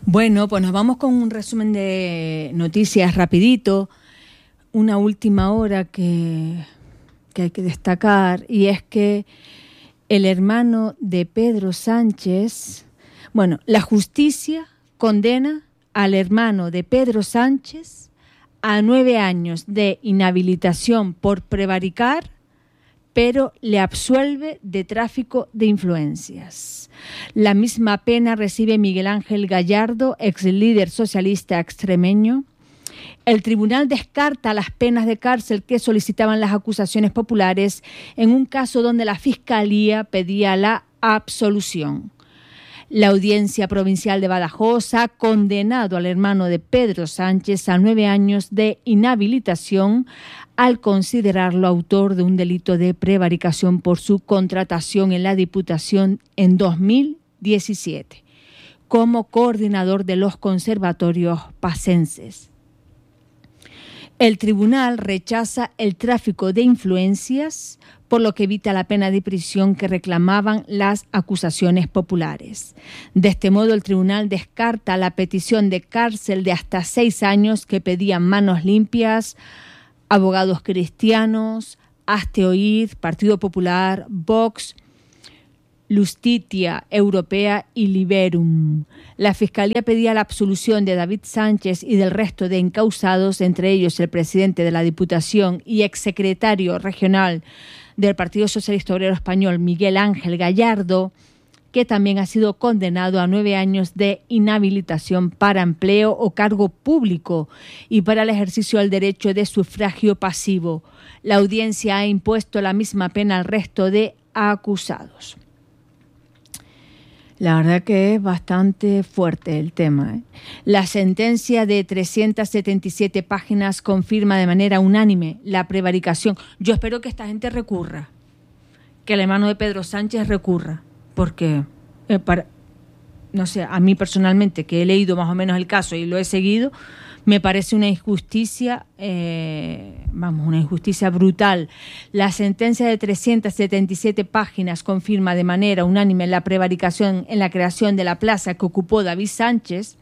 Bueno, pues nos vamos con un resumen de noticias rapidito. Una última hora que hay que destacar, y es que el hermano de Pedro Sánchez, la justicia condena al hermano de Pedro Sánchez a 9 años de inhabilitación por prevaricar, pero le absuelve de tráfico de influencias. La misma pena recibe Miguel Ángel Gallardo, ex líder socialista extremeño. El tribunal descarta las penas de cárcel que solicitaban las acusaciones populares en un caso donde la Fiscalía pedía la absolución. La Audiencia Provincial de Badajoz ha condenado al hermano de Pedro Sánchez a 9 años de inhabilitación al considerarlo autor de un delito de prevaricación por su contratación en la Diputación en 2017 como coordinador de los conservatorios pacenses. El tribunal rechaza el tráfico de influencias, por lo que evita la pena de prisión que reclamaban las acusaciones populares. De este modo, el tribunal descarta la petición de cárcel de hasta 6 años que pedían Manos Limpias, Abogados Cristianos, Hazte Oír, Partido Popular, Vox, Justitia Europea y Liberum. La Fiscalía pedía la absolución de David Sánchez y del resto de encausados, entre ellos el presidente de la Diputación y exsecretario regional del Partido Socialista Obrero Español, Miguel Ángel Gallardo, que también ha sido condenado a 9 años de inhabilitación para empleo o cargo público y para el ejercicio del derecho de sufragio pasivo. La audiencia ha impuesto la misma pena al resto de acusados. La verdad que es bastante fuerte el tema, ¿eh? La sentencia de 377 páginas confirma de manera unánime la prevaricación. Yo espero que esta gente recurra, que el hermano de Pedro Sánchez recurra, porque a mí personalmente, que he leído más o menos el caso y lo he seguido, me parece una injusticia, una injusticia brutal. La sentencia de 377 páginas confirma de manera unánime la prevaricación en la creación de la plaza que ocupó David Sánchez,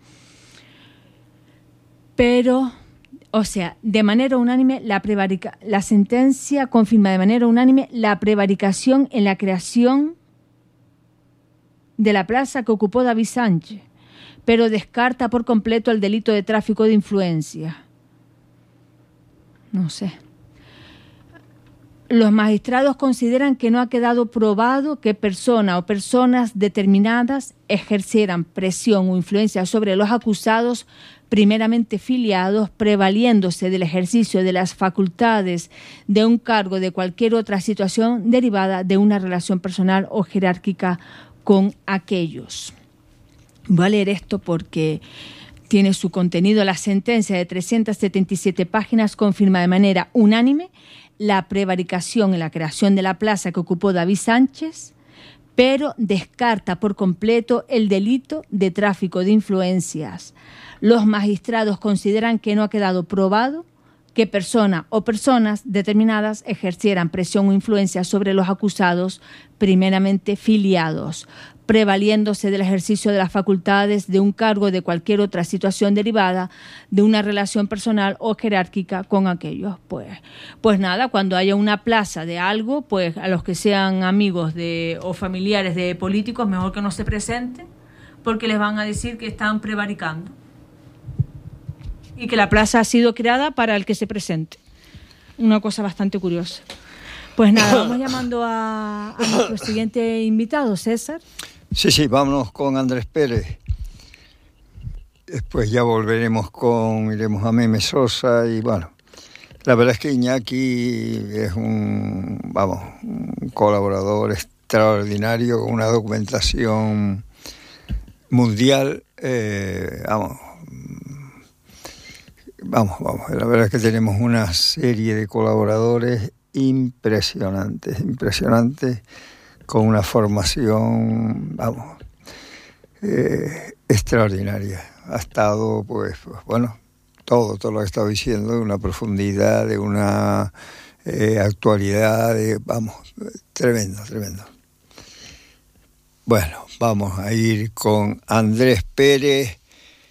de manera unánime la sentencia confirma de manera unánime la prevaricación en la creación de la plaza que ocupó David Sánchez, pero descarta por completo el delito de tráfico de influencia. No sé. Los magistrados consideran que no ha quedado probado que persona o personas determinadas ejercieran presión o influencia sobre los acusados primeramente filiados, prevaliéndose del ejercicio de las facultades de un cargo de cualquier otra situación derivada de una relación personal o jerárquica con aquellos. Voy a leer esto porque tiene su contenido. La sentencia de 377 páginas confirma de manera unánime la prevaricación en la creación de la plaza que ocupó David Sánchez, pero descarta por completo el delito de tráfico de influencias. Los magistrados consideran que no ha quedado probado que persona o personas determinadas ejercieran presión o influencia sobre los acusados primeramente filiados, prevaliéndose del ejercicio de las facultades de un cargo de cualquier otra situación derivada de una relación personal o jerárquica con aquellos. Pues nada, cuando haya una plaza de algo, pues a los que sean amigos o familiares de políticos, mejor que no se presenten, porque les van a decir que están prevaricando y que la plaza ha sido creada para el que se presente. Una cosa bastante curiosa. Pues nada, vamos llamando a nuestro siguiente invitado, César. Sí, vámonos con Andrés Pérez. Después ya iremos a Meme Sosa y bueno, la verdad es que Iñaki es un colaborador extraordinario con una documentación mundial, Vamos, la verdad es que tenemos una serie de colaboradores impresionantes, con una formación, extraordinaria. Ha estado, todo lo que he estado diciendo, de una profundidad, de una actualidad, tremendo. Bueno, vamos a ir con Andrés Pérez,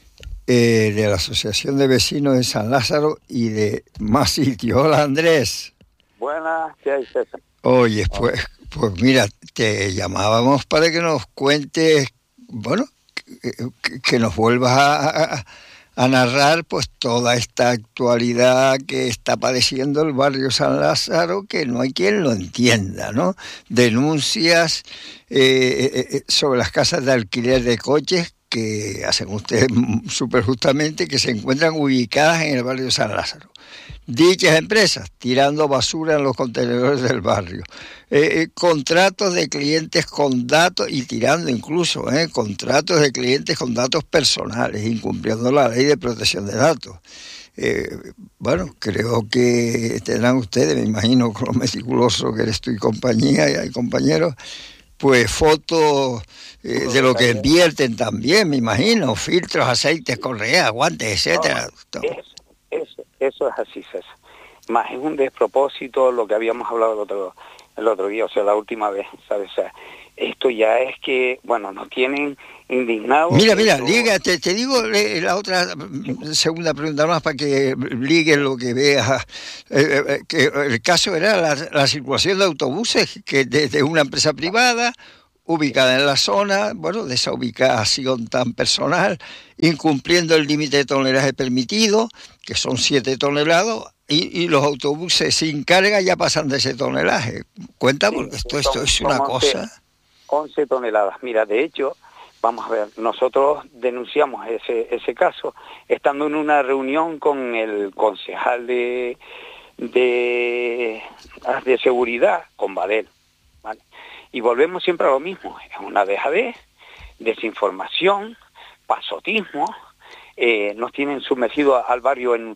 de la Asociación de Vecinos de San Lázaro y de más sitios. Hola, Andrés. Buenas, ¿qué hay, César? Oye, pues mira, te llamábamos para que nos cuentes, bueno, que nos vuelvas a narrar pues toda esta actualidad que está padeciendo el barrio San Lázaro, que no hay quien lo entienda, ¿no? Denuncias sobre las casas de alquiler de coches que hacen ustedes súper justamente, que se encuentran ubicadas en el barrio San Lázaro. Dichas empresas tirando basura en los contenedores del barrio, contratos de clientes con datos y tirando incluso contratos de clientes con datos personales, incumpliendo la ley de protección de datos. Bueno, creo que tendrán ustedes, me imagino, con lo meticuloso que eres tú y compañía y hay compañeros, pues fotos de lo que invierten también, me imagino, filtros, aceites, correas, guantes, etcétera. Eso es así, César. Más es un despropósito lo que habíamos hablado el otro día, o sea, la última vez, ¿sabes? O sea, esto ya es que, bueno, nos tienen indignados. Mira, liga, te digo la otra segunda pregunta más para que ligue lo que veas. Que el caso era la circulación de autobuses que desde una empresa privada ubicada en la zona, bueno, de esa ubicación tan personal, incumpliendo el límite de tonelaje permitido, que son 7 toneladas, y los autobuses sin carga ya pasan de ese tonelaje. Cuenta, porque esto es una cosa. 11 toneladas. Mira, de hecho, vamos a ver, nosotros denunciamos ese caso, estando en una reunión con el concejal de seguridad, con Badel, ¿vale? Y volvemos siempre a lo mismo, es una dejadez, desinformación, pasotismo, nos tienen sumergido al barrio en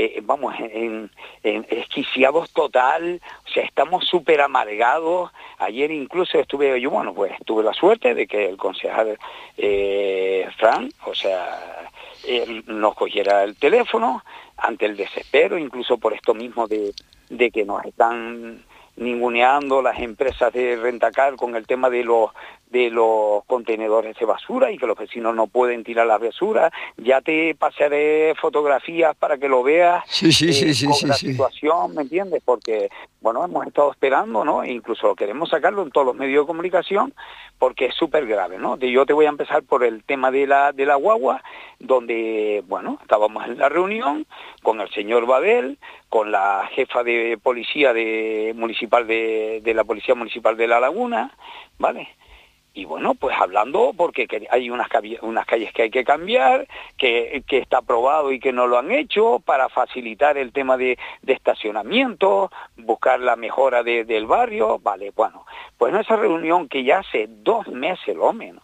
esquiciados total, o sea, estamos súper amargados. Ayer incluso tuve la suerte de que el concejal Fran, o sea, nos cogiera el teléfono ante el desespero, incluso por esto mismo de que nos están ninguneando las empresas de rentacar con el tema de los contenedores de basura y que los vecinos no pueden tirar la basura. Ya te pasaré fotografías para que lo veas. Sí. Situación, ¿me entiendes? Porque, bueno, hemos estado esperando, ¿no? E incluso queremos sacarlo en todos los medios de comunicación porque es súper grave, ¿no? Yo te voy a empezar por el tema de la guagua, donde, bueno, estábamos en la reunión con el señor Babel, con la jefa de policía municipal de la Policía Municipal de La Laguna, ¿vale? Y bueno, pues hablando porque hay unas calles que hay que cambiar, que está aprobado y que no lo han hecho, para facilitar el tema de estacionamiento, buscar la mejora del barrio, vale, bueno, pues en esa reunión que ya hace 2 meses lo menos,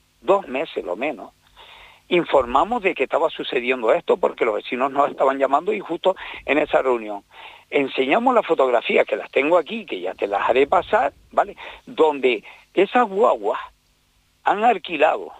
informamos de que estaba sucediendo esto porque los vecinos nos estaban llamando y justo en esa reunión enseñamos las fotografías, que las tengo aquí, que ya te las haré pasar, ¿vale? Donde esas guaguas han alquilado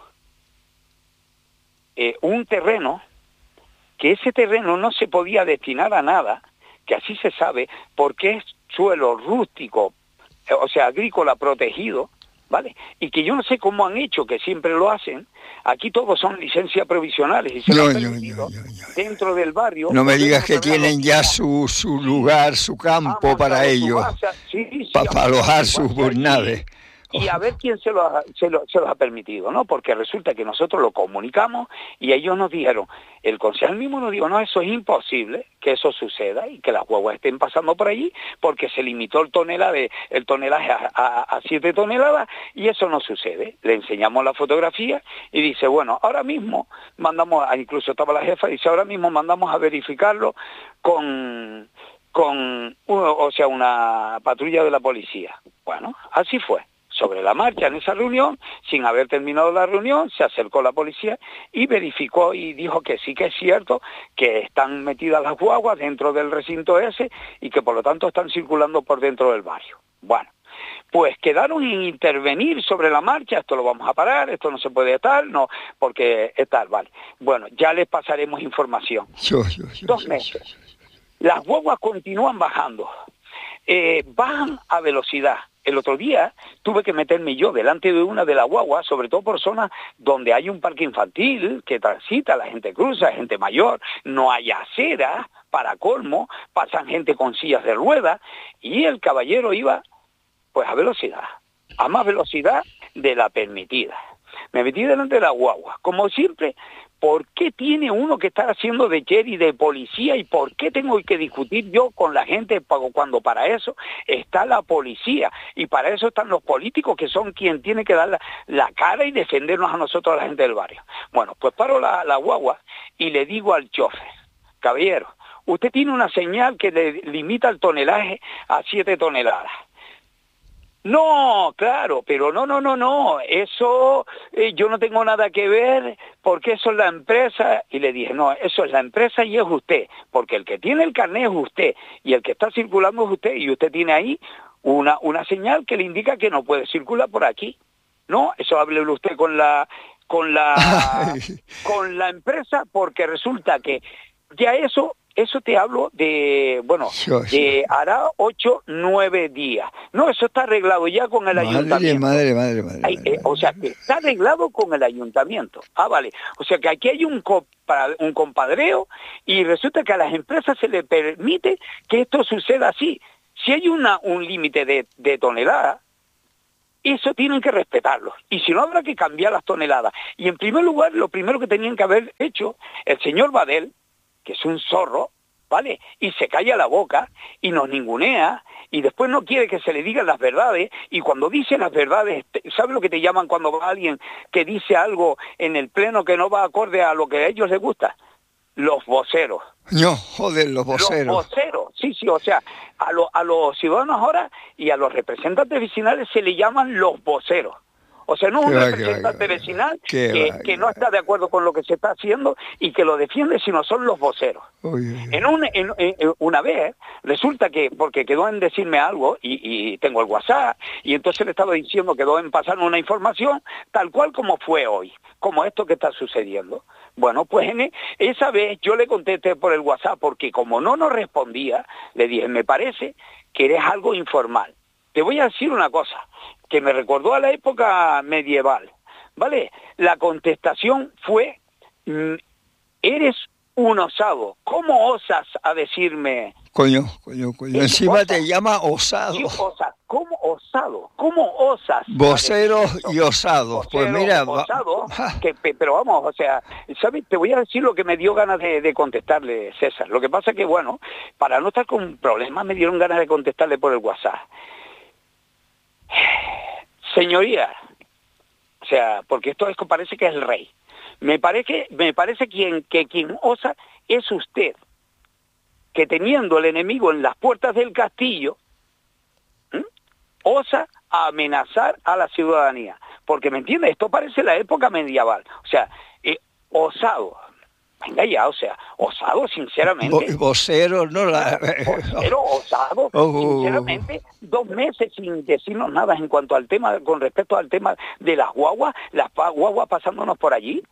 un terreno, que ese terreno no se podía destinar a nada, que así se sabe, porque es suelo rústico, o sea, agrícola protegido, ¿vale? Y que yo no sé cómo han hecho, que siempre lo hacen. Aquí todos son licencias provisionales y se lo han permitido dentro del barrio. No me digas que tienen ya su lugar, su campo para ellos, para alojar sus naves. Y a ver quién se los ha permitido, ¿no? Porque resulta que nosotros lo comunicamos y ellos nos dijeron, el concejal mismo nos dijo, no, eso es imposible que eso suceda y que las guaguas estén pasando por allí porque se limitó el tonelaje a 7 toneladas y eso no sucede. Le enseñamos la fotografía y dice, bueno, ahora mismo mandamos, incluso estaba la jefa, dice, ahora mismo mandamos a verificarlo con una patrulla de la policía. Bueno, así fue. Sobre la marcha en esa reunión, sin haber terminado la reunión, se acercó la policía y verificó y dijo que sí que es cierto que están metidas las guaguas dentro del recinto ese y que por lo tanto están circulando por dentro del barrio. Bueno, pues quedaron en intervenir sobre la marcha, esto lo vamos a parar, esto no se puede estar, no, porque es tal, vale. Bueno, ya les pasaremos información. 2 meses. Las guaguas continúan bajando. Bajan a velocidad. el otro día tuve que meterme yo delante de una de las guaguas, sobre todo por zonas donde hay un parque infantil que transita, la gente cruza, gente mayor, no hay aceras, para colmo, pasan gente con sillas de ruedas, y el caballero iba pues a velocidad, a más velocidad de la permitida. Me metí delante de la guagua, como siempre. ¿Por qué tiene uno que estar haciendo de sheriff, de policía, y por qué tengo que discutir yo con la gente cuando para eso está la policía y para eso están los políticos, que son quien tiene que dar la cara y defendernos a nosotros, a la gente del barrio? Bueno, pues paro la guagua y le digo al chofer: caballero, usted tiene una señal que le limita el tonelaje a 7 toneladas. No, claro, pero no, eso yo no tengo nada que ver, porque eso es la empresa. Y le dije: no, eso es la empresa y es usted, porque el que tiene el carnet es usted, y el que está circulando es usted, y usted tiene ahí una señal que le indica que no puede circular por aquí. No, eso háblele usted con la empresa, porque resulta que ya eso te hablo de, bueno, de hará 8, 9 días. No, eso está arreglado ya con el ayuntamiento. Madre. O sea, que está arreglado con el ayuntamiento. Ah, vale. O sea, que aquí hay un compadreo, y resulta que a las empresas se les permite que esto suceda así. Si hay un límite de toneladas, eso tienen que respetarlo. Y si no, habrá que cambiar las toneladas. Y en primer lugar, lo primero que tenían que haber hecho el señor Badel, que es un zorro, ¿vale? Y se calla la boca y nos ningunea, y después no quiere que se le digan las verdades, y cuando dice las verdades, ¿sabes lo que te llaman cuando va alguien que dice algo en el pleno que no va acorde a lo que a ellos les gusta? Los voceros. No, joder, los voceros. Los voceros, sí, o sea, a los ciudadanos ahora y a los representantes vecinales se le llaman los voceros. O sea, no un representante vecinal que no está de acuerdo con lo que se está haciendo y que lo defiende, sino son los voceros. Una vez, resulta que, porque quedó en decirme algo, y tengo el WhatsApp, y entonces le estaba diciendo, quedó en pasarme una información, tal cual como fue hoy, como esto que está sucediendo. Bueno, pues esa vez yo le contesté por el WhatsApp, porque como no nos respondía, le dije: me parece que eres algo informal. Te voy a decir una cosa que me recordó a la época medieval, ¿vale? La contestación fue: eres un osado. ¿Cómo osas a decirme? Coño. Encima te llama osado. Sí, osas. ¿Cómo osado? ¿Cómo osas? Voceros y osados. Pues mira... Osado, pero vamos, o sea, ¿sabes? Te voy a decir lo que me dio ganas de contestarle, César. Lo que pasa es que, bueno, para no estar con problemas, me dieron ganas de contestarle por el WhatsApp. Señoría, o sea, porque esto parece que es el rey. Me parece que quien osa es usted, que teniendo el enemigo en las puertas del castillo, osa amenazar a la ciudadanía. Porque, ¿me entiende? Esto parece la época medieval. O sea, osado. Venga ya, o sea, osado, sinceramente. Vocero, no la... Vocero, osado, sinceramente, 2 meses sin decirnos nada en cuanto al tema, con respecto al tema de las guaguas pasándonos por allí,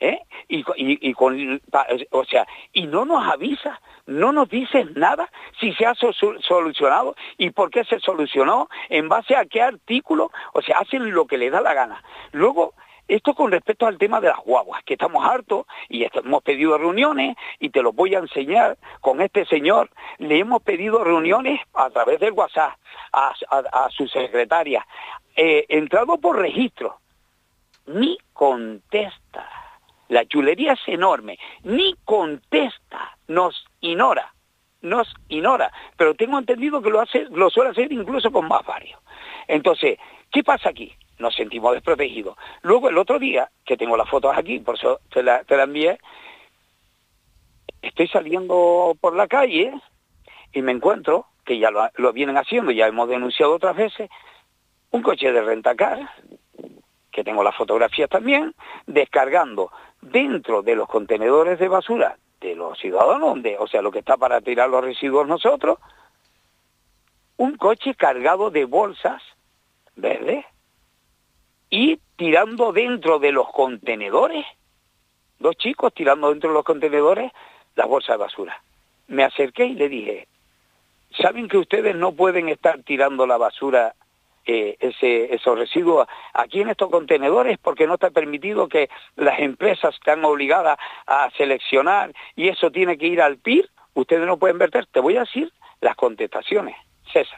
o sea, y no nos avisa, no nos dices nada si se ha solucionado y por qué se solucionó, en base a qué artículo. O sea, hacen lo que les da la gana. Luego, esto con respecto al tema de las guaguas, que estamos hartos y hemos pedido reuniones, y te lo voy a enseñar con este señor. Le hemos pedido reuniones a través del WhatsApp a su secretaria, entrado por registro, ni contesta. La chulería es enorme, ni contesta, nos ignora, pero tengo entendido que lo suele hacer incluso con más varios. Entonces, ¿qué pasa aquí? Nos sentimos desprotegidos. Luego, el otro día, que tengo las fotos aquí, por eso te la envié, estoy saliendo por la calle y me encuentro, que ya lo vienen haciendo, ya hemos denunciado otras veces, un coche de rentacar, que tengo las fotografías también, descargando dentro de los contenedores de basura de los ciudadanos, o sea, lo que está para tirar los residuos nosotros, un coche cargado de bolsas verdes, y tirando dentro de los contenedores, 2 chicos tirando dentro de los contenedores las bolsas de basura. Me acerqué y le dije: ¿saben que ustedes no pueden estar tirando la basura esos residuos aquí en estos contenedores, porque no está permitido, que las empresas están obligadas a seleccionar y eso tiene que ir al PIR. Ustedes no pueden verter. Te voy a decir las contestaciones, César.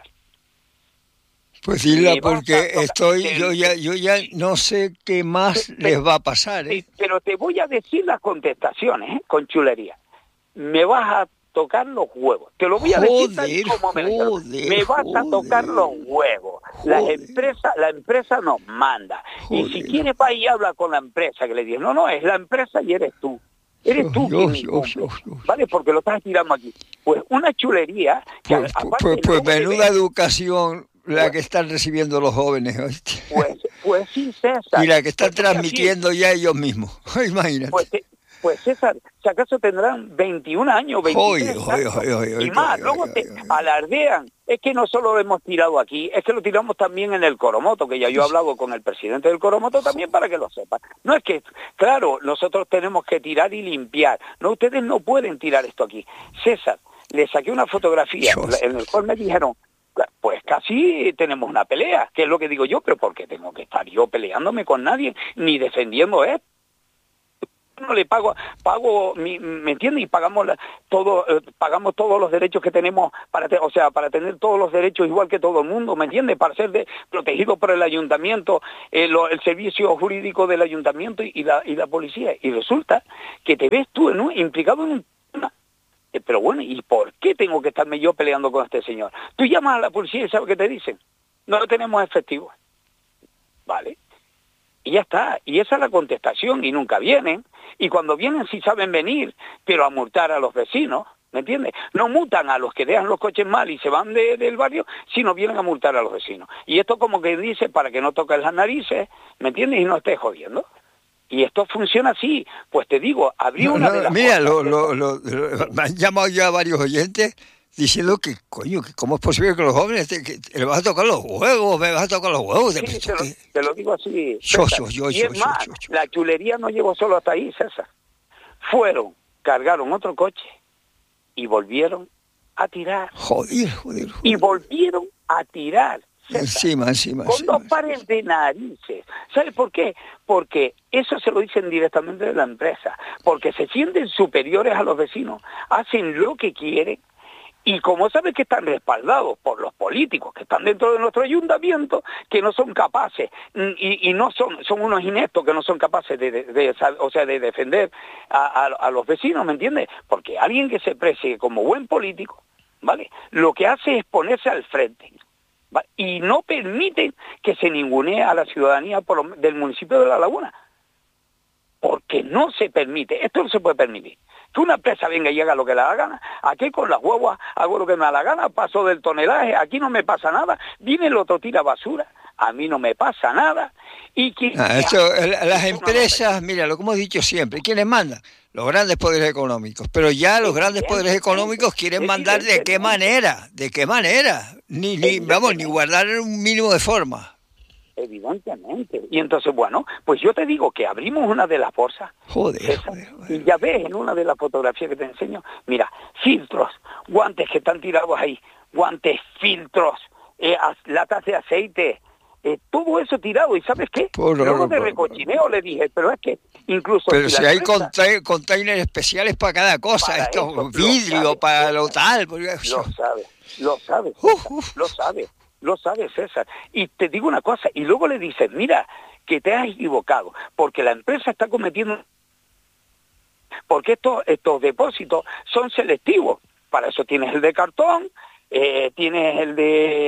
Pues dila, porque yo ya no sé qué más les va a pasar, ¿eh? Pero te voy a decir las contestaciones, con chulería. Me vas a tocar los huevos. Te lo voy a decir tal como me dijeron. Me vas a tocar los huevos. La empresa nos manda. Y si quieres, va y habla con la empresa, que le dices, no, es la empresa y eres tú. Eres tú quien incumple, ¿vale? Porque lo estás tirando aquí. Pues una chulería... Que pues menuda educación la que están recibiendo los jóvenes. Pues sí, César. Y la que están transmitiendo ya ellos mismos. Imagínate. Pues César, si acaso tendrán 21 años, 23 años, y más, luego te alardean. Es que no solo lo hemos tirado aquí, es que lo tiramos también en el Coromoto, que ya yo he hablado con el presidente del Coromoto también para que lo sepan. No es que, claro, nosotros tenemos que tirar y limpiar. No, ustedes no pueden tirar esto aquí. César, le saqué una fotografía en el cual me dijeron, pues casi tenemos una pelea, que es lo que digo yo, pero ¿por qué tengo que estar yo peleándome con nadie, ni defendiendo esto? No le pago, ¿me entiendes? Y pagamos todos los derechos que tenemos para tener todos los derechos igual que todo el mundo, ¿me entiendes? Para ser protegido por el ayuntamiento, el servicio jurídico del ayuntamiento y la policía. Y resulta que te ves tú implicado en un tema. Pero bueno, ¿y por qué tengo que estarme yo peleando con este señor? Tú llamas a la policía y ¿sabes qué te dicen? No tenemos efectivo. ¿Vale? Y ya está, y esa es la contestación, y nunca vienen, y cuando vienen sí saben venir, pero a multar a los vecinos, ¿me entiendes? No multan a los que dejan los coches mal y se van del barrio, sino vienen a multar a los vecinos. Y esto como que dice, para que no toques las narices, ¿me entiendes? Y no estés jodiendo. Y esto funciona así, pues te digo, abrí una de las... Mira, me han llamado ya varios oyentes diciendo que, coño, que cómo es posible que los jóvenes le vas a tocar los huevos, me vas a tocar los huevos. Sí, te lo digo así. Y es más, la chulería no llegó solo hasta ahí, César. Cargaron otro coche y volvieron a tirar. Joder. Y volvieron a tirar, César. Encima. Con dos pares de narices. ¿Sabes por qué? Porque eso se lo dicen directamente de la empresa. Porque se sienten superiores a los vecinos, hacen lo que quieren. Y como sabes que están respaldados por los políticos que están dentro de nuestro ayuntamiento, que no son capaces, y no son unos ineptos que no son capaces de defender a los vecinos, ¿me entiendes? Porque alguien que se precie como buen político, ¿vale? Lo que hace es ponerse al frente, ¿vale? Y no permiten que se ningunee a la ciudadanía del municipio de La Laguna. Porque no se permite, esto no se puede permitir. Que una empresa venga y haga lo que le da la gana, aquí con las guaguas hago lo que me da la gana, paso del tonelaje, aquí no me pasa nada, viene el otro tira basura, a mí no me pasa nada. Y las empresas, mira, lo que hemos dicho siempre, ¿quiénes mandan? Los grandes poderes económicos, pero ya los grandes poderes económicos quieren mandar ¿de qué manera? Ni guardar un mínimo de forma. Evidentemente. Y entonces, bueno, pues yo te digo que abrimos una de las bolsas. Joder. Y ya ves en una de las fotografías que te enseño, mira, filtros, guantes que están tirados ahí, filtros, latas de aceite, todo eso tirado. ¿Y sabes qué? Luego de recochineo le dije, pero es que incluso... Pero si hay containers especiales para cada cosa, vidrio, para lo tal... Lo sabe César. Y te digo una cosa, y luego le dices, mira, que te has equivocado, porque la empresa está cometiendo... Porque estos depósitos son selectivos. Para eso tienes el de cartón, tienes el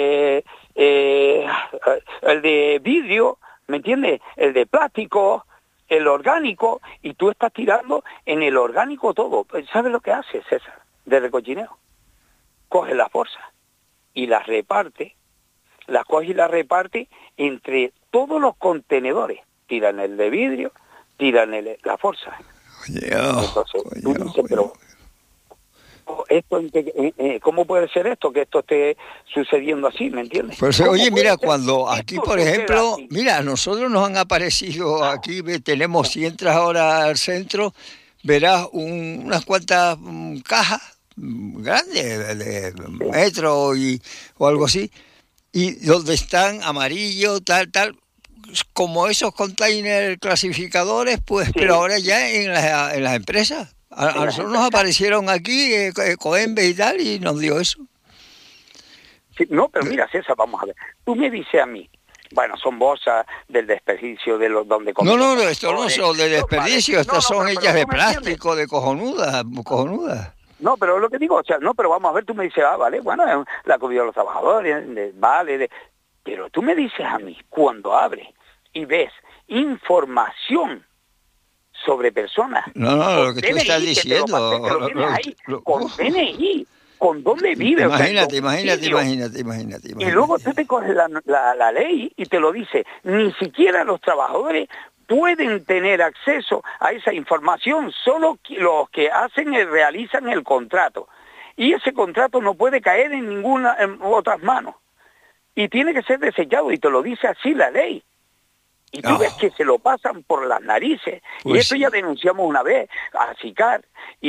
de vidrio, ¿me entiendes? El de plástico, el orgánico, y tú estás tirando en el orgánico todo. ¿Sabes lo que hace, César, de recochineo? Coge las bolsas y las reparte, las coge y las reparte entre todos los contenedores. Tiran el de vidrio, tiran la bolsa. Entonces, tú dices, pero esto, ¿cómo puede ser esto? Que esto esté sucediendo así, ¿me entiendes? Pues oye, mira, cuando aquí, por ejemplo, mira, nosotros nos han aparecido aquí, tenemos, si entras ahora al centro, verás unas cuantas cajas grandes, de metro o algo así, y donde están amarillo, tal, como esos containers clasificadores, pues, Sí. pero ahora ya en las empresas. A nosotros nos aparecieron aquí Coembes y tal, y nos dio eso. Sí, no, pero mira, César, vamos a ver. Tú me dices a mí, bueno, son bolsas del desperdicio de los donde comen. No, esto no son de desperdicio, estas son hechas de plástico, de cojonudas. No, pero lo que digo, o sea, no, pero vamos a ver, tú me dices, vale, bueno, la comida de los trabajadores, vale, pero tú me dices a mí, cuando abres y ves información sobre personas. No, lo que tú estás diciendo. Con DNI, con dónde vive. Imagínate. Y luego tú te coges la ley y te lo dice, ni siquiera los trabajadores pueden tener acceso a esa información, solo los que realizan el contrato. Y ese contrato no puede caer en otras manos. Y tiene que ser desechado, y te lo dice así la ley. Y tú ves que se lo pasan por las narices. Pues, y esto ya denunciamos una vez a SICAR,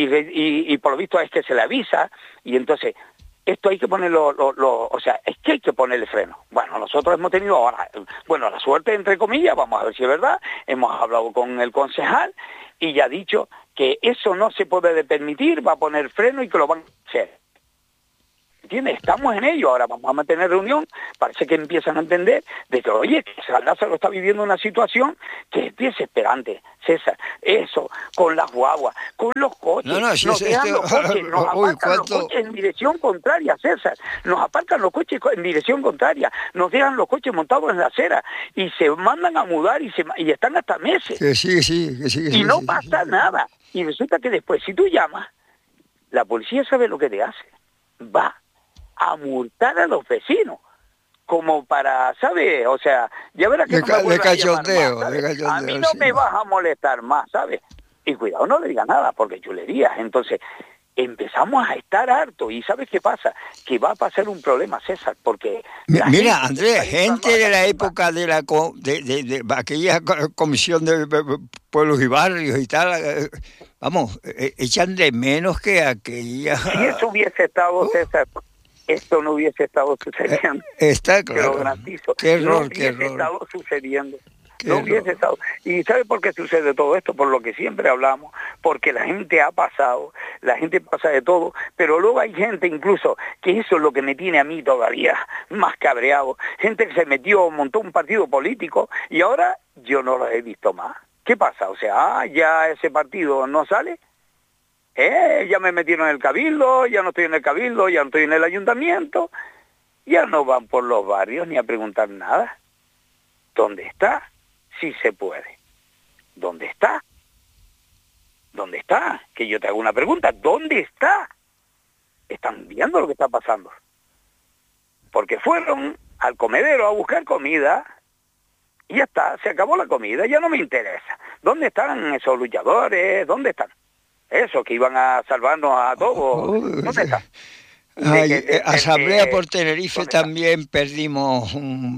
y por lo visto es que se le avisa, y entonces esto hay que ponerlo, o sea, es que hay que ponerle freno. Bueno, nosotros hemos tenido ahora, bueno, la suerte, entre comillas, vamos a ver si es verdad, hemos hablado con el concejal, y ya ha dicho que eso no se puede permitir, va a poner freno y que lo van a hacer. ¿Entiendes? Estamos en ello, ahora vamos a mantener reunión, parece que empiezan a entender de que, oye, San Lázaro está viviendo una situación que es desesperante, César. Eso, con las guaguas, con los coches, nos aparcan los coches en dirección contraria, César, nos aparcan los coches en dirección contraria, nos dejan los coches montados en la acera y se mandan a mudar y están hasta meses. Que sí. Y no pasa nada. Y resulta que después, si tú llamas, la policía sabe lo que te hace, va a multar a los vecinos, como para, ¿sabes? O sea, ya verás que de cachondeo. A mí no me vas a molestar más, ¿sabes? Y cuidado, no le diga nada, porque chulerías. Entonces, empezamos a estar hartos, y ¿sabes qué pasa? Que va a pasar un problema, César, porque... Mira, Andrés, gente de la época de aquella comisión de pueblos y barrios y tal, vamos, echan de menos que aquella... Si eso hubiese estado, César... Esto no hubiese estado sucediendo. Está claro. Te lo garantizo. Qué error, no hubiese estado sucediendo. No hubiese estado. ¿Y sabe por qué sucede todo esto? Por lo que siempre hablamos, porque la gente ha pasado, la gente pasa de todo, pero luego hay gente incluso, que eso es lo que me tiene a mí todavía más cabreado, gente que se metió, montó un partido político, y ahora yo no los he visto más. ¿Qué pasa? O sea, ya ese partido no sale. Ya me metieron en el cabildo, ya no estoy en el cabildo, ya no estoy en el ayuntamiento, ya no van por los barrios ni a preguntar nada. ¿Dónde está? Sí se puede. ¿Dónde está? ¿Dónde está? Que yo te hago una pregunta, ¿dónde está? Están viendo lo que está pasando. Porque fueron al comedero a buscar comida y ya está, se acabó la comida, ya no me interesa. ¿Dónde están esos luchadores? ¿Dónde están? Eso, que iban a salvarnos a todos. ¿Dónde está? Asamblea por Tenerife también perdimos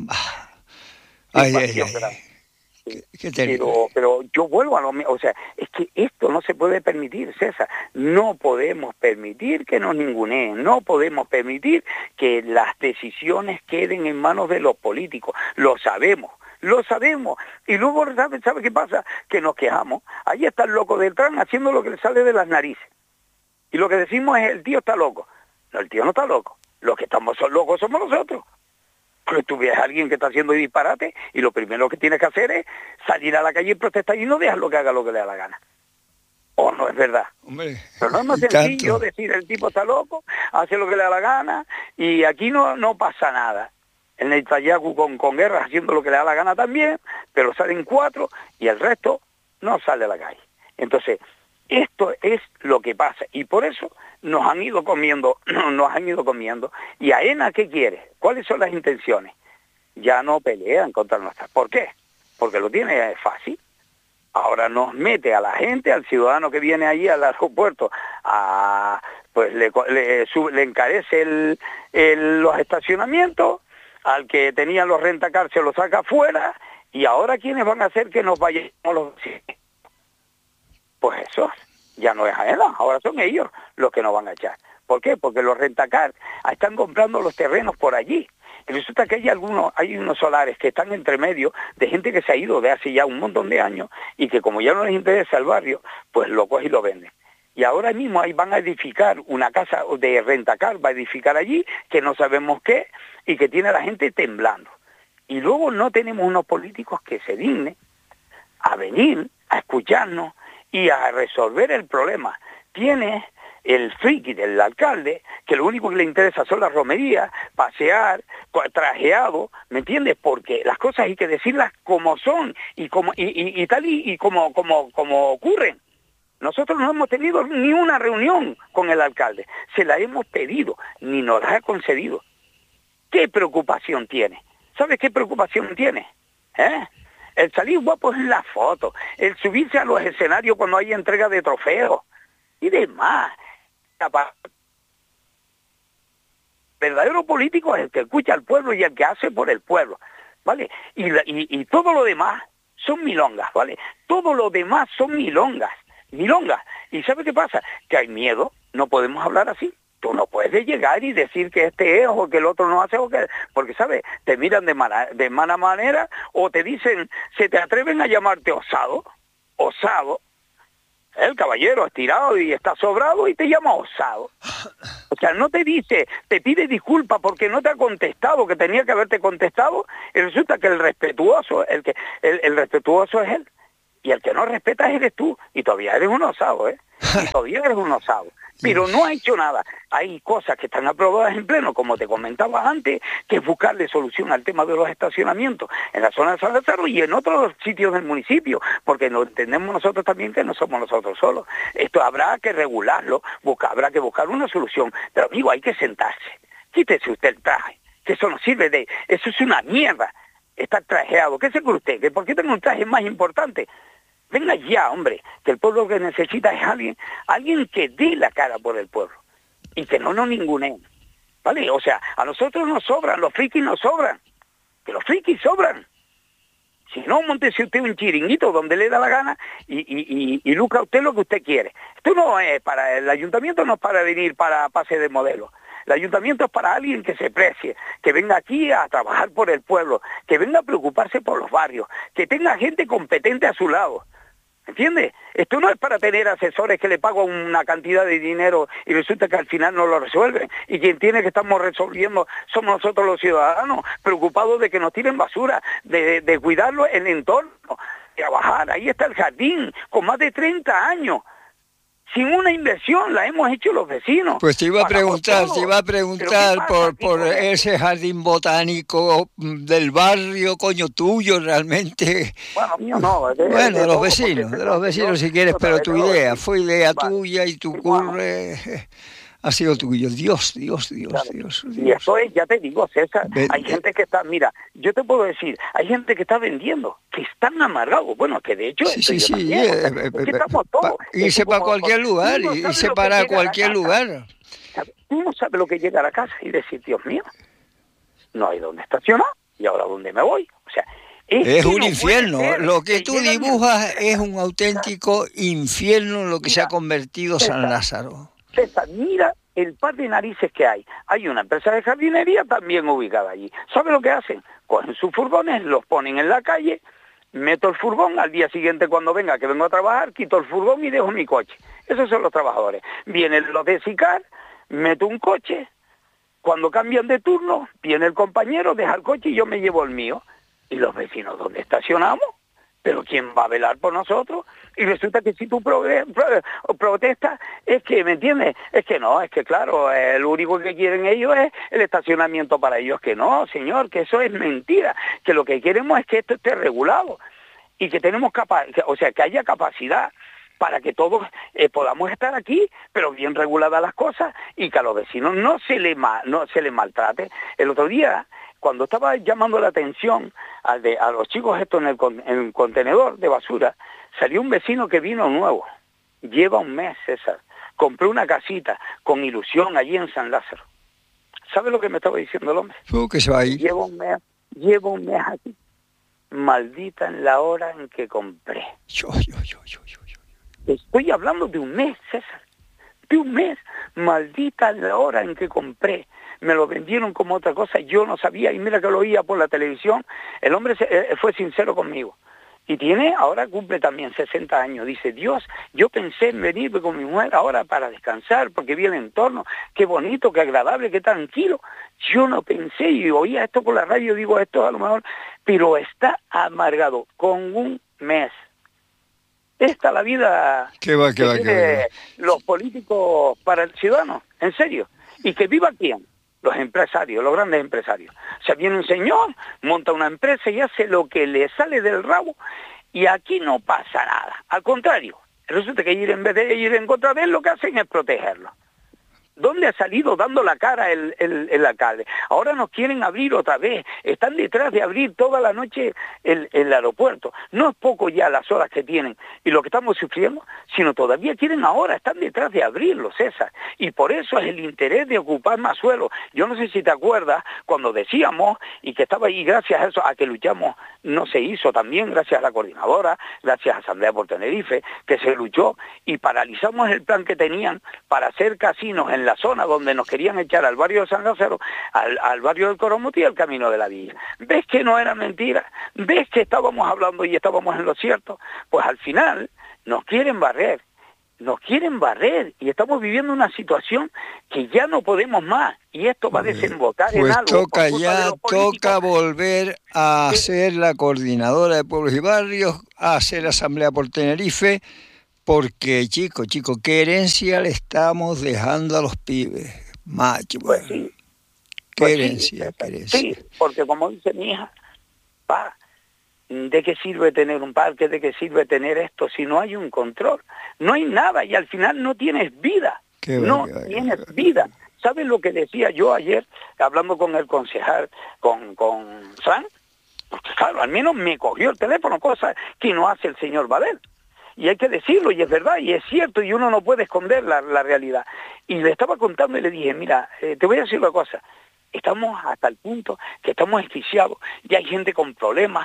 pero yo vuelvo a lo mismo, o sea, es que esto no se puede permitir, César. No podemos permitir que nos ninguneen, no podemos permitir que las decisiones queden en manos de los políticos. Lo sabemos. Y luego, ¿sabe qué pasa? Que nos quejamos. Ahí está el loco del tran haciendo lo que le sale de las narices. Y lo que decimos es, el tío está loco. No, el tío no está loco. Los que estamos locos somos nosotros. Porque tú ves a alguien que está haciendo disparate y lo primero que tienes que hacer es salir a la calle y protestar y no dejarlo que haga lo que le da la gana. ¿O no es verdad? Hombre, pero no es más sencillo decir, el tipo está loco, hace lo que le da la gana y aquí no pasa nada. En Netanyahu con guerra haciendo lo que le da la gana también, pero salen 4 y el resto no sale a la calle. Entonces, esto es lo que pasa y por eso nos han ido comiendo. ¿Y AENA qué quiere? ¿Cuáles son las intenciones? Ya no pelean contra nuestras. ¿Por qué? Porque lo tiene fácil. Ahora nos mete a la gente, al ciudadano que viene allí al aeropuerto, pues le encarece los estacionamientos, al que tenía los rentacar se los saca afuera, y ahora ¿quiénes van a hacer que nos vayamos los vecinos? Pues eso, ya no es AENA, ahora son ellos los que nos van a echar. ¿Por qué? Porque los rentacar están comprando los terrenos por allí. Resulta que hay unos solares que están entre medio de gente que se ha ido de hace ya un montón de años y que como ya no les interesa el barrio, pues lo cogen y lo venden. Y ahora mismo ahí van a edificar una casa de rentacar, va a edificar allí, que no sabemos qué, y que tiene a la gente temblando. Y luego no tenemos unos políticos que se dignen a venir, a escucharnos y a resolver el problema. Tiene el friki del alcalde, que lo único que le interesa son las romerías, pasear, trajeado, ¿me entiendes? Porque las cosas hay que decirlas como son y como ocurren. Nosotros no hemos tenido ni una reunión con el alcalde, se la hemos pedido, ni nos la ha concedido. ¿Qué preocupación tiene? ¿Sabes qué preocupación tiene? El salir guapo en la foto, el subirse a los escenarios cuando hay entrega de trofeos y demás. El verdadero político es el que escucha al pueblo y el que hace por el pueblo, ¿vale? Y todo lo demás son milongas, ¿vale? Todo lo demás son milongas. ¿Y ¿sabe qué pasa? Que hay miedo, no podemos hablar así. Tú no puedes llegar y decir que este es o que el otro no hace, porque, ¿sabes? Te miran de mala manera o te dicen, se te atreven a llamarte osado. El caballero estirado y está sobrado y te llama osado. O sea, no te dice, te pide disculpas porque no te ha contestado, que tenía que haberte contestado, y resulta que el respetuoso es él. Y el que no respeta eres tú, y todavía eres un osado, Pero no ha hecho nada. Hay cosas que están aprobadas en pleno, como te comentaba antes, que es buscarle solución al tema de los estacionamientos en la zona de San Lázaro y en otros sitios del municipio, porque no entendemos nosotros también que no somos nosotros solos. Esto habrá que regularlo, habrá que buscar una solución. Pero amigo, hay que sentarse. Quítese usted el traje, que eso no sirve de... Eso es una mierda, estar trajeado. ¿Qué se cree usted? ¿Que por qué tengo un traje más importante? Venga ya, hombre, que el pueblo que necesita es alguien que dé la cara por el pueblo y que no nos ninguneen, ¿vale? O sea, a nosotros nos sobran, los frikis nos sobran, que los frikis sobran. Si no, montese usted un chiringuito donde le da la gana y lucra usted lo que usted quiere. Esto no es para, el ayuntamiento no es para venir para pase de modelo. El ayuntamiento es para alguien que se precie, que venga aquí a trabajar por el pueblo, que venga a preocuparse por los barrios, que tenga gente competente a su lado. ¿Entiendes? Esto no es para tener asesores que le pagan una cantidad de dinero y resulta que al final no lo resuelven. Y quien tiene que estamos resolviendo somos nosotros los ciudadanos, preocupados de que nos tiren basura, de cuidarlo el entorno, trabajar. Ahí está el jardín, con más de 30 años. Sin una inversión, la hemos hecho los vecinos. Pues te iba a preguntar por ese jardín botánico del barrio, coño, tuyo realmente. Bueno, mío no. De los vecinos si quieres, pero tu idea, fue idea tuya y tu curre ha sido tuyo. Dios. Y eso es, ya te digo, César, hay gente que está, mira, yo te puedo decir, hay gente que está vendiendo, que están amargados, bueno, que de hecho... Sí, estamos todos. Irse para cualquier lugar, irse para cualquier lugar. Tú no sabes lo que llega a la casa y decir, Dios mío, no hay dónde estacionar, y ahora dónde me voy, o sea... Es un infierno, lo que tú dibujas es un auténtico infierno en lo que se ha convertido San Lázaro. César, mira el par de narices que hay. Hay una empresa de jardinería también ubicada allí. ¿Sabe lo que hacen? Cogen sus furgones, los ponen en la calle, meto el furgón, al día siguiente cuando venga, que vengo a trabajar, quito el furgón y dejo mi coche. Esos son los trabajadores. Vienen los de SICAR, meto un coche, cuando cambian de turno, viene el compañero, deja el coche y yo me llevo el mío. ¿Y los vecinos dónde estacionamos? ¿Pero quién va a velar por nosotros? Y resulta que si tú protestas, es que, ¿me entiendes? Es que no, es que claro, lo único que quieren ellos es el estacionamiento para ellos. Que no, señor, que eso es mentira. Que lo que queremos es que esto esté regulado y que tenemos que haya capacidad para que todos podamos estar aquí, pero bien reguladas las cosas y que a los vecinos no se les maltrate. El otro día, cuando estaba llamando la atención a los chicos estos en el contenedor de basura, salió un vecino que vino nuevo. Lleva un mes, César. Compró una casita con ilusión allí en San Lázaro. ¿Sabe lo que me estaba diciendo el hombre? Que se va ahí. Llevo un mes aquí. Maldita en la hora en que compré. Estoy hablando de un mes, César. De un mes. Maldita en la hora en que compré. me lo vendieron como otra cosa, yo no sabía, y mira que lo oía por la televisión, el hombre fue sincero conmigo. Y ahora cumple también 60 años. Dice, Dios, yo pensé en venir con mi mujer ahora para descansar, porque vi el entorno, qué bonito, qué agradable, qué tranquilo. Yo no pensé, y oía esto por la radio, digo, esto a lo mejor, pero está amargado con un mes. Esta es la vida que tienen los políticos para el ciudadano, en serio. ¿Y que viva quién? Los empresarios, los grandes empresarios. O sea, viene un señor, monta una empresa y hace lo que le sale del rabo, y aquí no pasa nada. Al contrario, resulta que en vez de ir en contra de él, lo que hacen es protegerlo. ¿Dónde ha salido dando la cara el alcalde? Ahora nos quieren abrir otra vez. Están detrás de abrir toda la noche el aeropuerto. No es poco ya las horas que tienen y lo que estamos sufriendo, sino todavía quieren ahora. Están detrás de abrirlo, César. Y por eso es el interés de ocupar más suelo. Yo no sé si te acuerdas cuando decíamos, y que estaba ahí gracias a eso, a que luchamos, no se hizo también, gracias a la coordinadora, gracias a Asamblea por Tenerife, que se luchó y paralizamos el plan que tenían para hacer casinos en la zona donde nos querían echar al barrio de San Lázaro, al barrio del Coromotí y al Camino de la Villa. ¿Ves que no era mentira? ¿Ves que estábamos hablando y estábamos en lo cierto? Pues al final nos quieren barrer y estamos viviendo una situación que ya no podemos más, y esto va a desembocar en algo. Toca volver a ser la coordinadora de pueblos y barrios, a hacer Asamblea por Tenerife, porque, chico, qué herencia le estamos dejando a los pibes, macho. Pues sí. Qué herencia. Sí, porque como dice mi hija, ¿de qué sirve tener un parque? ¿De qué sirve tener esto si no hay un control? No hay nada y al final no tienes vida. Tienes vida. ¿Sabes lo que decía yo ayer, hablando con el concejal, con Fran? Porque claro, al menos me cogió el teléfono, cosa que no hace el señor Badel. Y hay que decirlo, y es verdad, y es cierto, y uno no puede esconder la realidad. Y le estaba contando y le dije, mira, te voy a decir una cosa, estamos hasta el punto que estamos asfixiados, y hay gente con problemas,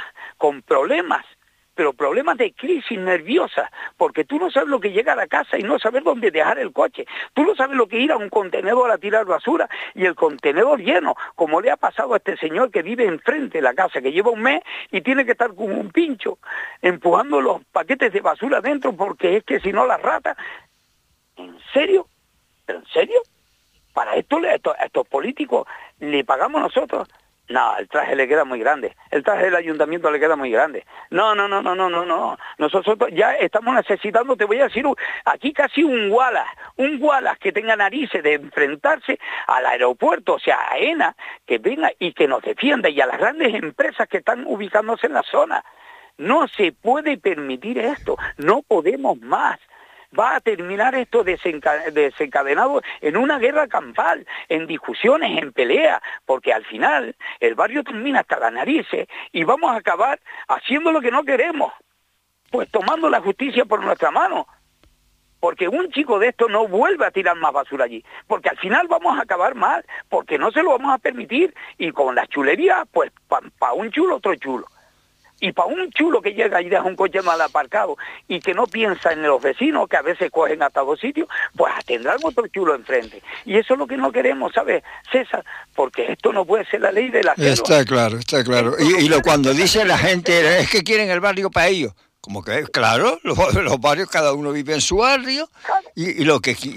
pero problemas de crisis nerviosa, porque tú no sabes lo que llega a la casa y no sabes dónde dejar el coche, tú no sabes lo que ir a un contenedor a tirar basura, y el contenedor lleno, como le ha pasado a este señor que vive enfrente de la casa, que lleva un mes y tiene que estar con un pincho, empujando los paquetes de basura adentro, porque es que si no las ratas. ¿En serio? ¿Pero en serio? ¿Para esto a estos políticos le pagamos nosotros? No, el traje le queda muy grande. El traje del ayuntamiento le queda muy grande. No. Nosotros ya estamos necesitando, te voy a decir, aquí casi un Wallace que tenga narices de enfrentarse al aeropuerto, o sea, a AENA, que venga y que nos defienda, y a las grandes empresas que están ubicándose en la zona. No se puede permitir esto, no podemos más. Va a terminar esto desencadenado en una guerra campal, en discusiones, en peleas, porque al final el barrio termina hasta las narices y vamos a acabar haciendo lo que no queremos, pues tomando la justicia por nuestra mano, porque un chico de esto no vuelve a tirar más basura allí, porque al final vamos a acabar mal, porque no se lo vamos a permitir, y con las chulerías, pues pa' un chulo, otro chulo. Y para un chulo que llega y deja un coche mal aparcado y que no piensa en los vecinos, que a veces cogen hasta 2 sitios, pues tendrán otro chulo enfrente. Y eso es lo que no queremos, ¿sabes, César? Porque esto no puede ser la ley de la selva. Está claro. Y cuando dice la gente, es que quieren el barrio para ellos. Como que, claro, los barrios, cada uno vive en su barrio, y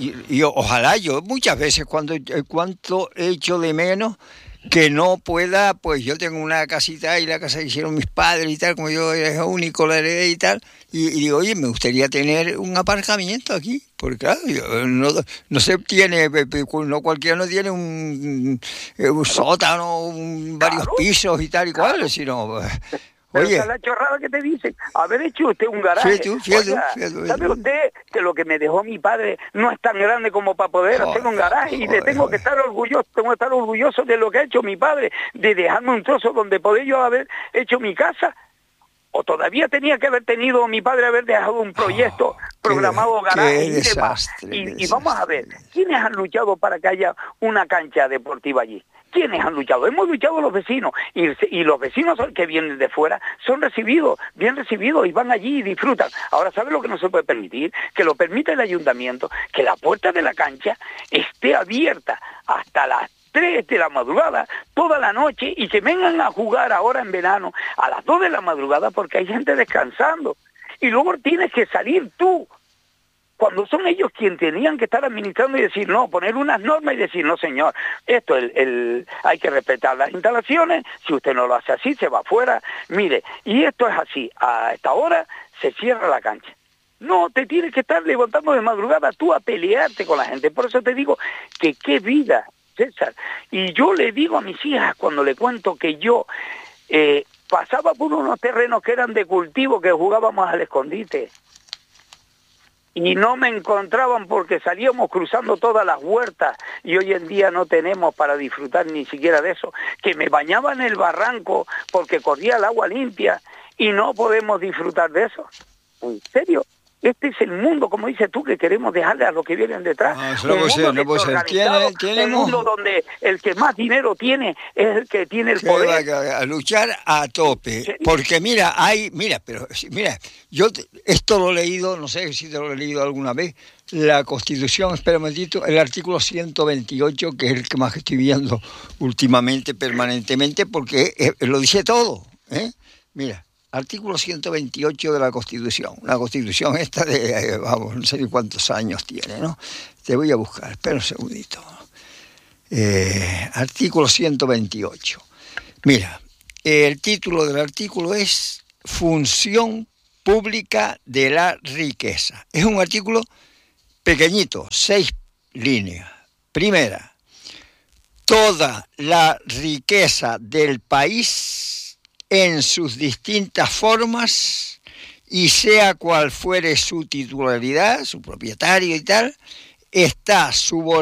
ojalá yo, muchas veces cuánto echo de menos que no pueda, pues yo tengo una casita y la casa que hicieron mis padres y tal, como yo era hijo único, la heredé y tal, y digo, oye, me gustaría tener un aparcamiento aquí, porque claro, no se tiene, no cualquiera no tiene un sótano, varios pisos y tal y cual, sino... Pero esa es la chorrada que te dicen, haber hecho usted un garaje. Fíjate. ¿Sabe usted que lo que me dejó mi padre no es tan grande como para poder hacer un garaje? Y tengo que estar orgulloso de lo que ha hecho mi padre, de dejarme un trozo donde poder yo haber hecho mi casa. O todavía tenía que haber tenido mi padre haber dejado un proyecto programado garaje y demás. Y vamos a ver, ¿quiénes han luchado para que haya una cancha deportiva allí? ¿Quiénes han luchado? Hemos luchado los vecinos, y los vecinos que vienen de fuera son bien recibidos, y van allí y disfrutan. Ahora, ¿sabes lo que no se puede permitir? Que lo permita el ayuntamiento, que la puerta de la cancha esté abierta hasta las 3 de la madrugada, toda la noche, y que vengan a jugar ahora en verano a las 2 de la madrugada porque hay gente descansando. Y luego tienes que salir tú, cuando son ellos quienes tenían que estar administrando y decir, no, poner unas normas y decir, no señor, esto hay que respetar las instalaciones, si usted no lo hace así, se va afuera, mire, y esto es así, a esta hora se cierra la cancha. No, te tienes que estar levantando de madrugada tú a pelearte con la gente, por eso te digo que qué vida, César. Y yo le digo a mis hijas cuando le cuento que yo pasaba por unos terrenos que eran de cultivo, que jugábamos al escondite, y no me encontraban porque salíamos cruzando todas las huertas y hoy en día no tenemos para disfrutar ni siquiera de eso, que me bañaba en el barranco porque corría el agua limpia y no podemos disfrutar de eso. ¿En serio? Este es el mundo, como dices tú, que queremos dejarle a los que vienen detrás. No puede ser. Un mundo donde el que más dinero tiene es el que tiene el poder. A luchar a tope. Sí. Porque mira, yo esto lo he leído, no sé si te lo he leído alguna vez, la Constitución, espera un momentito, el artículo 128, que es el que más estoy viendo últimamente, permanentemente, porque lo dice todo. Mira. Artículo 128 de la Constitución. La Constitución esta de, no sé cuántos años tiene, ¿no? Te voy a buscar, espera un segundito. Artículo 128. Mira, el título del artículo es Función Pública de la Riqueza. Es un artículo pequeñito, 6 líneas. Primera, toda la riqueza del país en sus distintas formas y sea cual fuere su titularidad, su propietario y tal, está subordinado